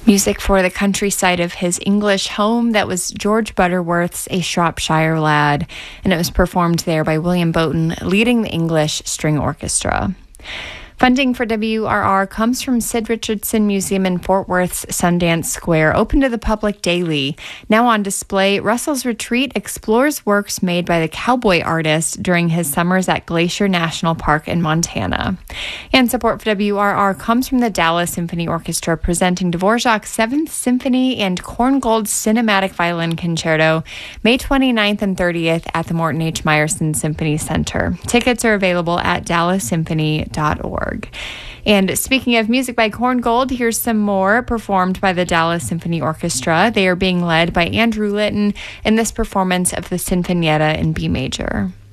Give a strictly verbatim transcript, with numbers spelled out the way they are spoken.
Music for the countryside of his English home. That was George Butterworth's A Shropshire Lad, and it was performed there by William Bowden, leading the English String Orchestra. Funding for W R R comes from Sid Richardson Museum in Fort Worth's Sundance Square, open to the public daily. Now on display, Russell's Retreat explores works made by the cowboy artist during his summers at Glacier National Park in Montana. And support for W R R comes from the Dallas Symphony Orchestra, presenting Dvorak's Seventh Symphony and Korngold's Cinematic Violin Concerto, May twenty-ninth and thirtieth at the Morton H. Meyerson Symphony Center. Tickets are available at dallas symphony dot org. And speaking of music by Korngold, here's some more performed by the Dallas Symphony Orchestra. They are being led by Andrew Litton in this performance of the Sinfonietta in B major.